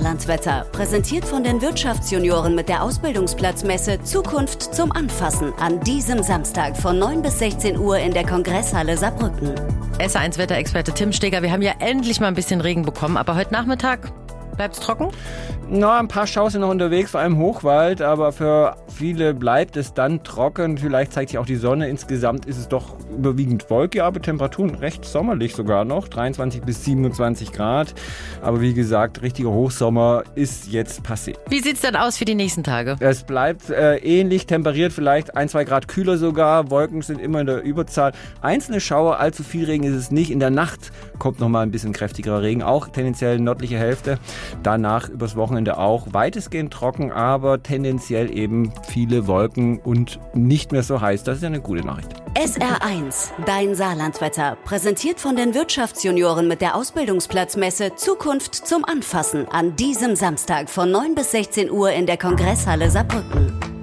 Saarlandwetter, präsentiert von den Wirtschaftsjunioren mit der Ausbildungsplatzmesse Zukunft zum Anfassen an diesem Samstag von 9 bis 16 Uhr in der Kongresshalle Saarbrücken. SR1-Wetterexperte Tim Steger, wir haben ja endlich mal ein bisschen Regen bekommen, aber heute Nachmittag bleibt es trocken? Na, ein paar Schaus sind noch unterwegs, vor allem Hochwald, aber für viele bleibt es dann trocken. Vielleicht zeigt sich auch die Sonne. Insgesamt ist es doch überwiegend wolkig, aber Temperaturen recht sommerlich sogar noch, 23 bis 27 Grad. Aber wie gesagt, richtiger Hochsommer ist jetzt passé. Wie sieht es denn aus für die nächsten Tage? Es bleibt ähnlich temperiert, vielleicht 1-2 Grad kühler sogar. Wolken sind immer in der Überzahl. Einzelne Schauer, allzu viel Regen ist es nicht. In der Nacht kommt noch mal ein bisschen kräftigerer Regen, auch tendenziell nördliche Hälfte. Danach übers Wochenende auch weitestgehend trocken, aber tendenziell eben viele Wolken und nicht mehr so heiß. Das ist ja eine gute Nachricht. SR1, dein Saarlandwetter, präsentiert von den Wirtschaftsjunioren mit der Ausbildungsplatzmesse Zukunft zum Anfassen an diesem Samstag von 9 bis 16 Uhr in der Kongresshalle Saarbrücken.